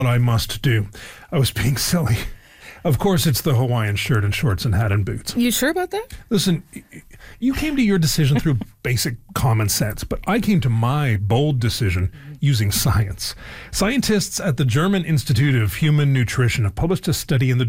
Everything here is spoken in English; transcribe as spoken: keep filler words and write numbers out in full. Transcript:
what I must do. I was being silly. Of course, it's the Hawaiian shirt and shorts and hat and boots. You sure about that? Listen, you came to your decision through basic common sense, but I came to my bold decision using science. Scientists at the German Institute of Human Nutrition have published a study in the